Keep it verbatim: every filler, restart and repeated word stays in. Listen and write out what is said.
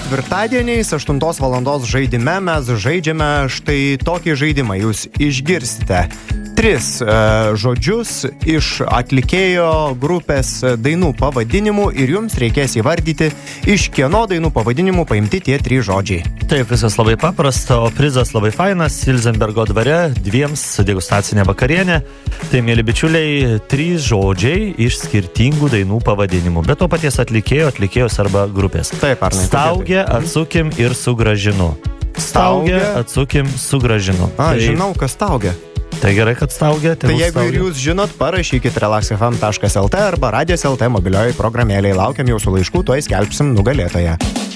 ketvirtadieniais aštuntos valandos žaidime mes žaidžiame štai tokį žaidimą. Jūs išgirsite tris uh, žodžius iš atlikėjo grupės dainų pavadinimų ir jums reikės įvardyti, iš kieno dainų pavadinimų paimti tie trys žodžiai. Taip, viskas labai paprasta, o prizas labai fainas. Ilzenbergo dvare dviems degustacinė vakarienė. Tai, mėly bičiuliai, trys žodžiai iš skirtingų dainų pavadinimų. Bet to paties atlikėjo, atlikėjos arba grupės. Taip, Arnai. Staugė, atsukim ir sugražinu. Staugė, atsukim, sugražinu. A, tai... žinau, kas staugė. Tai gerai, kad staugė. Tai jeigu staugė. Ir jūs žinot, parašykit relax f m taškas l t arba radijas taškas l t mobilioji programėlėje. Laukiam jūsų laiškų, tuoj skelbsim nugalėtoją.